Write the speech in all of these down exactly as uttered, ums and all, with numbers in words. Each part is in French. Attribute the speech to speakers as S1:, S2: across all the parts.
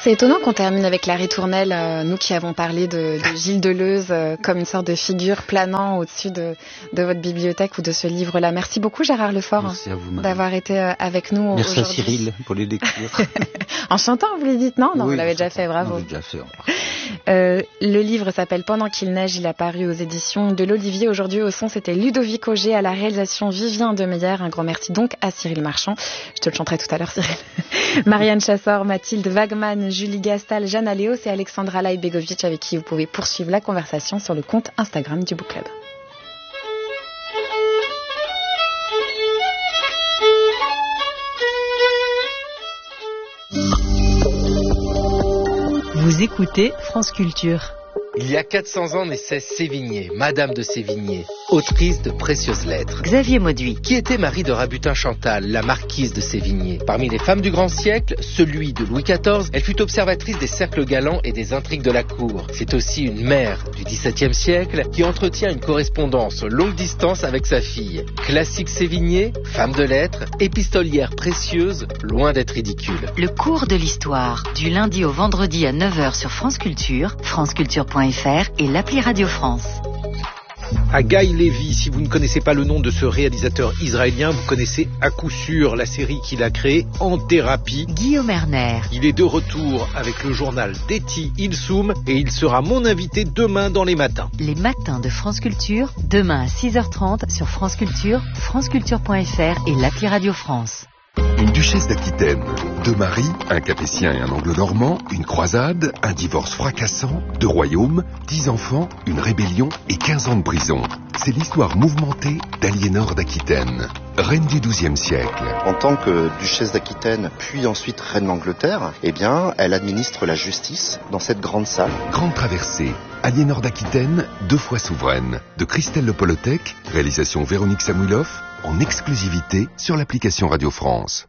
S1: C'est étonnant qu'on termine avec Larry Tournelle, euh, nous qui avons parlé de, de Gilles Deleuze euh, comme une sorte de figure planant au-dessus de, de votre bibliothèque ou de ce livre-là. Merci beaucoup Gérard Lefort
S2: Merci à vous,
S1: d'avoir été euh, avec nous
S2: Merci
S1: aujourd'hui.
S2: à Cyril pour les lectures.
S1: En chantant, vous les dites, non Non,
S2: oui,
S1: vous l'avez déjà fait, bravo.
S2: Non, déjà fait,
S1: euh, le livre s'appelle Pendant qu'il neige, il a paru aux éditions de l'Olivier. Aujourd'hui au son, c'était Ludovic Auger, à la réalisation Vivien Demeyer. Un grand merci donc à Cyril Marchand. Je te le chanterai tout à l'heure, Cyril. Marianne Chassor, Mathilde Wagman, Julie Gastal, Jeanne Aléos et Alexandra Laïbegovic, avec qui vous pouvez poursuivre la conversation sur le compte Instagram du Book Club.
S3: Vous écoutez France Culture.
S4: Il y a quatre cents ans naissait Sévigné, Madame de Sévigné, autrice de précieuses lettres.
S3: Xavier Mauduit.
S4: Qui était Marie de Rabutin-Chantal, la marquise de Sévigné. Parmi les femmes du grand siècle, celui de Louis quatorze, elle fut observatrice des cercles galants et des intrigues de la cour. C'est aussi une mère du dix-septième siècle qui entretient une correspondance longue distance avec sa fille. Classique Sévigné, femme de lettres, épistolière précieuse, loin d'être ridicule.
S3: Le cours de l'histoire, du lundi au vendredi à neuf heures sur France Culture, franceculture point f r et l'appli Radio France.
S5: À Guy Levy, si vous ne connaissez pas le nom de ce réalisateur israélien, vous connaissez à coup sûr la série qu'il a créée, En Thérapie.
S3: Guillaume Erner.
S5: Il est de retour avec le journal d'Eti Ilsoum et il sera mon invité demain dans les matins.
S3: Les matins de France Culture, demain à six heures trente sur France Culture, franceculture point f r et l'appli Radio France.
S6: Une duchesse d'Aquitaine, deux maris, un capétien et un anglo-normand, une croisade, un divorce fracassant, deux royaumes, dix enfants, une rébellion et quinze ans de prison. C'est l'histoire mouvementée d'Aliénor d'Aquitaine, reine du douzième siècle.
S7: En tant que duchesse d'Aquitaine, puis ensuite reine d'Angleterre, eh bien, elle administre la justice dans cette grande salle.
S6: Grande traversée, Aliénor d'Aquitaine, deux fois souveraine, de Christelle Le Polotec, réalisation Véronique Samouilov, en exclusivité sur l'application Radio France.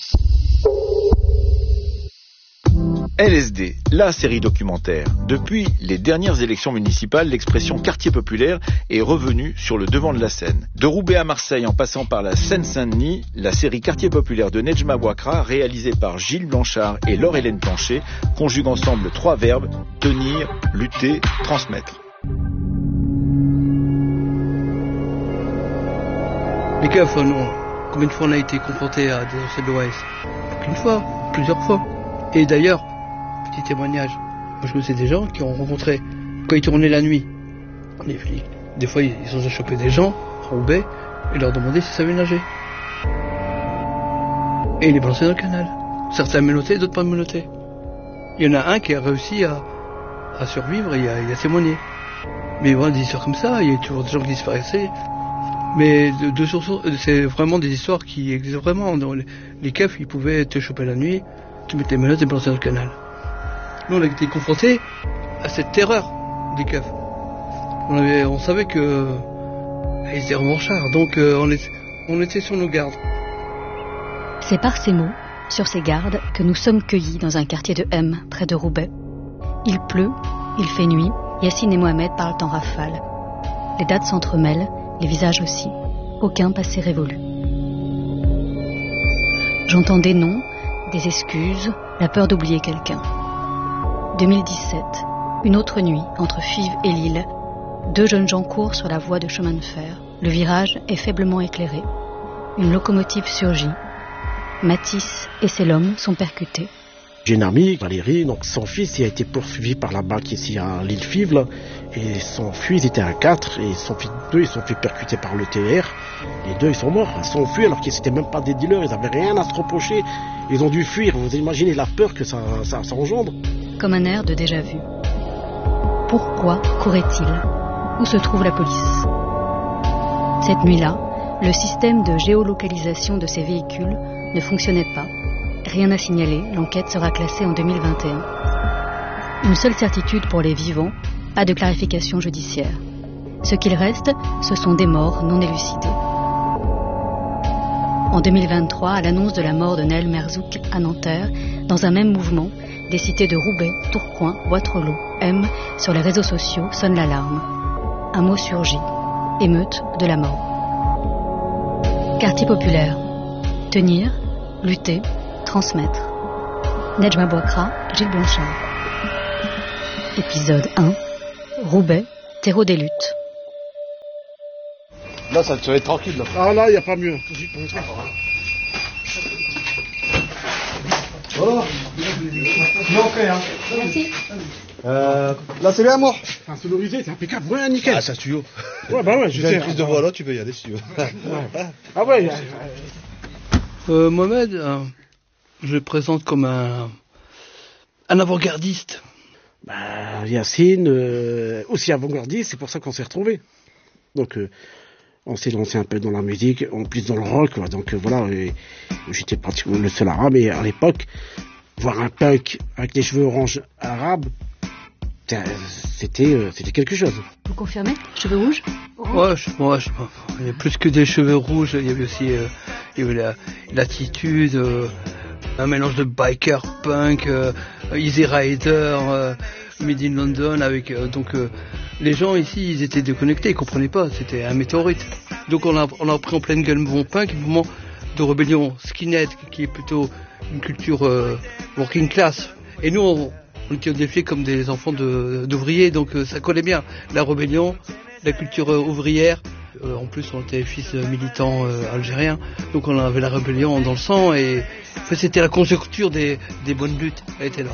S8: L S D, la série documentaire. Depuis les dernières élections municipales, l'expression quartier populaire est revenue sur le devant de la scène. De Roubaix à Marseille en passant par la Seine-Saint-Denis, la série Quartier populaire de Nedjma Bouakra, réalisée par Gilles Blanchard et Laure-Hélène Plancher, conjugue ensemble trois verbes: tenir, lutter, transmettre.
S9: Les keufs, non. Combien de fois on a été confronté à des anciens de l'O A S? Une fois, plusieurs fois. Et d'ailleurs, petit témoignage, moi je connaissais des gens qui ont rencontré, quand ils tournaient la nuit, les flics, des fois ils ont déjà chopé des gens, à Roubaix, et leur demandaient s'ils savaient nager. Et ils les balançaient dans le canal. Certains menottés, d'autres pas menottés. Il y en a un qui a réussi à, à survivre et à, et à témoigner. Mais voilà, des histoires comme ça, il y a toujours des gens qui disparaissaient. Mais de, de source, c'est vraiment des histoires qui existent vraiment. Les, les keufs, ils pouvaient te choper la nuit, te mettre les menottes et balancer dans le canal. Nous, on a été confrontés à cette terreur des keufs. On, avait, on savait que ils étaient revanchards, donc euh, on, est, on était sur nos gardes.
S10: C'est par ces mots, sur ces gardes, que nous sommes cueillis dans un quartier de M, près de Roubaix. Il pleut, il fait nuit, Yacine et Mohamed parlent en rafale. Les dates s'entremêlent, les visages aussi. Aucun passé révolu. J'entends des noms, des excuses, la peur d'oublier quelqu'un. deux mille dix-sept, une autre nuit, entre Fives et Lille, deux jeunes gens courent sur la voie de chemin de fer. Le virage est faiblement éclairé. Une locomotive surgit. Matisse et ses hommes sont percutés.
S11: J'ai une amie, Valérie, donc son fils il a été poursuivi par la B A C ici à l'île Fives, là, et son fils était à quatre, et son fils, deux, ils sont fait percuter par le T R. Les deux, ils sont morts. Ils sont fuis alors qu'ils n'étaient même pas des dealers, ils n'avaient rien à se reprocher. Ils ont dû fuir. Vous imaginez la peur que ça, ça, ça engendre.
S10: Comme un air de déjà-vu. Pourquoi couraient-ils? Où se trouve la police? Cette nuit-là, le système de géolocalisation de ces véhicules ne fonctionnait pas. Rien à signaler, l'enquête sera classée en deux mille vingt et un. Une seule certitude pour les vivants, pas de clarification judiciaire. Ce qu'il reste, ce sont des morts non élucidées. En deux mille vingt-trois, à l'annonce de la mort de Naël Merzouk à Nanterre, dans un même mouvement, des cités de Roubaix, Tourcoing, Wattrelos, M, sur les réseaux sociaux sonnent l'alarme. Un mot surgit, émeute de la mort. Quartier populaire, tenir, lutter, transmettre. Nedjma Bouakra, Gilles Blanchard. Épisode un. Roubaix, terreau des luttes.
S2: Là, ça te va être tranquille. Là.
S11: Ah là, il n'y a pas mieux.
S2: Voilà. Bien fait, hein.
S10: Merci.
S2: Euh, là, c'est bien, moi.
S11: Enfin, sonorisé, c'est impeccable. Ouais, nickel.
S2: Ah, ça, tu veux.
S11: Ouais, bah ouais, je sais.
S2: Une prise de voix là, tu peux y aller si tu veux.
S11: Ouais. Ah ouais.
S9: Euh, Mohamed, euh, je le présente comme un, un avant-gardiste.
S11: Bah, Yacine, euh, aussi avant-gardiste, c'est pour ça qu'on s'est retrouvés. Donc, euh, on s'est lancé un peu dans la musique, en plus dans le rock, quoi. Donc euh, voilà, et, j'étais pratiquement le seul arabe, et à l'époque, voir un punk avec les cheveux orange arabes, c'était, euh, c'était quelque chose.
S10: Vous confirmez? Cheveux rouges?
S9: Ouais, je, ouais je, il y a plus que des cheveux rouges, il y avait aussi euh, il y avait la, l'attitude, euh, un mélange de biker, punk, euh, Easy Rider, euh, Made in London, avec euh, donc euh, les gens ici, ils étaient déconnectés, ils comprenaient pas, c'était un météorite. Donc on a, on a pris en pleine gueule le mouvement punk, le mouvement de rébellion skinhead, qui est plutôt une culture euh, working class. Et nous, on, on était défiés comme des enfants de, d'ouvriers, donc euh, ça collait bien. La rébellion, la culture euh, ouvrière, euh, en plus on était fils de militants euh, algériens, donc on avait la rébellion dans le sang, et en fait, c'était la conjoncture des, des bonnes luttes, elle était là.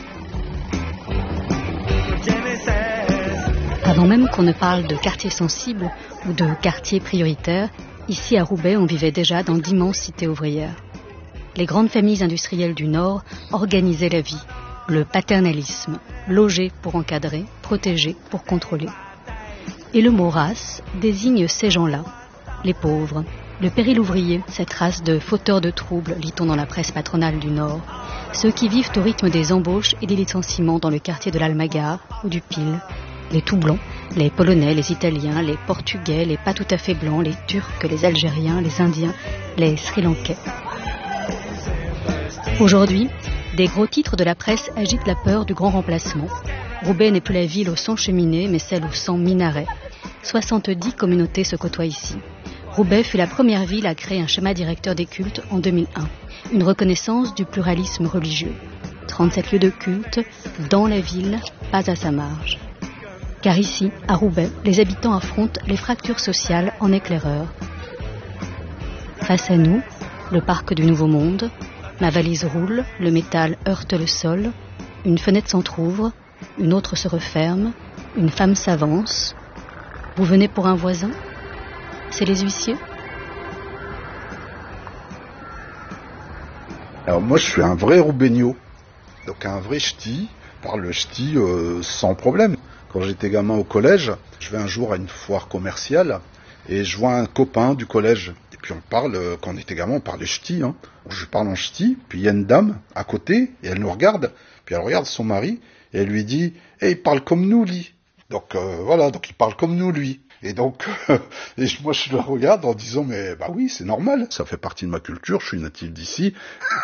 S10: Avant même qu'on ne parle de quartier sensible ou de quartier prioritaire, ici à Roubaix, on vivait déjà dans d'immenses cités ouvrières. Les grandes familles industrielles du Nord organisaient la vie. Le paternalisme, loger pour encadrer, protéger pour contrôler. Et le mot race désigne ces gens-là, les pauvres, le péril ouvrier, cette race de fauteurs de troubles, lit-on dans la presse patronale du Nord, ceux qui vivent au rythme des embauches et des licenciements dans le quartier de l'Almagar ou du Pile, les tout blancs, les Polonais, les Italiens, les Portugais, les pas tout à fait blancs, les Turcs, les Algériens, les Indiens, les Sri Lankais. Aujourd'hui, des gros titres de la presse agitent la peur du grand remplacement. Roubaix n'est plus la ville aux cent cheminées, mais celle aux cent minarets. soixante-dix communautés se côtoient ici. Roubaix fut la première ville à créer un schéma directeur des cultes en deux mille un, une reconnaissance du pluralisme religieux. trente-sept lieux de culte, dans la ville, pas à sa marge. Car ici, à Roubaix, les habitants affrontent les fractures sociales en éclaireur. Face à nous, le parc du Nouveau Monde, ma valise roule, le métal heurte le sol, une fenêtre s'entrouvre, une autre se referme, une femme s'avance. Vous venez pour un voisin? C'est les huissiers?
S12: Alors moi je suis un vrai Roubaigno, donc un vrai ch'ti, je parle le ch'ti euh, sans problème. Quand j'étais gamin au collège, je vais un jour à une foire commerciale et je vois un copain du collège. Et puis on parle, quand on était gamin, on parlait ch'ti. Hein. Je parle en ch'ti, puis il y a une dame à côté et elle nous regarde. Puis elle regarde son mari et elle lui dit hey, « il parle comme nous, lui ». Donc euh, voilà, donc il parle comme nous, lui. Et donc, euh, et moi je le regarde en disant « mais bah oui, c'est normal, ça fait partie de ma culture, je suis natif d'ici ».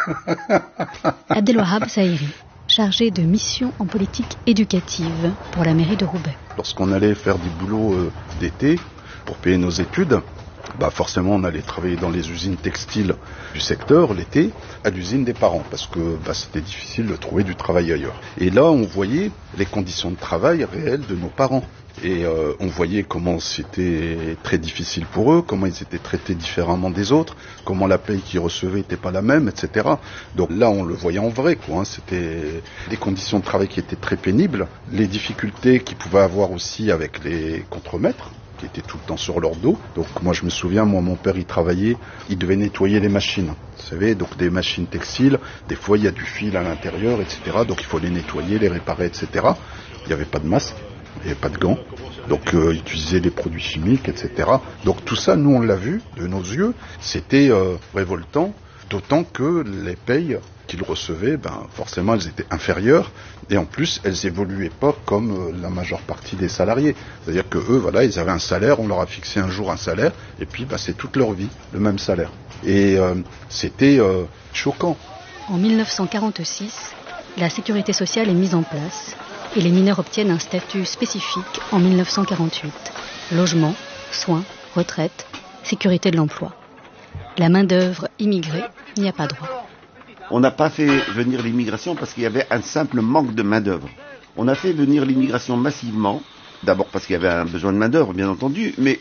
S10: Abdelwahab Zahiri, chargé de mission en politique éducative pour la mairie de Roubaix.
S12: Lorsqu'on allait faire des boulots euh, d'été pour payer nos études, bah forcément on allait travailler dans les usines textiles du secteur l'été, à l'usine des parents, parce que bah, c'était difficile de trouver du travail ailleurs. Et là on voyait les conditions de travail réelles de nos parents. Et euh, on voyait comment c'était très difficile pour eux, comment ils étaient traités différemment des autres, comment la paye qu'ils recevaient n'était pas la même, et cetera. Donc là, on le voyait en vrai, quoi. Hein. C'était des conditions de travail qui étaient très pénibles, les difficultés qu'ils pouvaient avoir aussi avec les contremaîtres, qui étaient tout le temps sur leur dos. Donc moi, je me souviens, moi, mon père, il travaillait, il devait nettoyer les machines. Vous savez, donc des machines textiles, des fois, il y a du fil à l'intérieur, et cetera. Donc il faut les nettoyer, les réparer, et cetera. Il n'y avait pas de masque. Il n'y avait pas de gants, donc euh, utiliser des produits chimiques, et cetera. Donc tout ça, nous on l'a vu de nos yeux, c'était euh, révoltant, d'autant que les payes qu'ils recevaient, ben, forcément elles étaient inférieures, et en plus elles évoluaient pas comme euh, la majeure partie des salariés. C'est-à-dire que eux, voilà, ils avaient un salaire, on leur a fixé un jour un salaire, et puis ben, c'est toute leur vie, le même salaire. Et euh, c'était euh, choquant.
S10: En dix-neuf cent quarante-six, la sécurité sociale est mise en place. Et les mineurs obtiennent un statut spécifique en dix-neuf cent quarante-huit. Logement, soins, retraite, sécurité de l'emploi. La main-d'œuvre immigrée n'y a pas droit.
S13: On n'a pas fait venir l'immigration parce qu'il y avait un simple manque de main-d'œuvre. On a fait venir l'immigration massivement, d'abord parce qu'il y avait un besoin de main-d'œuvre, bien entendu, mais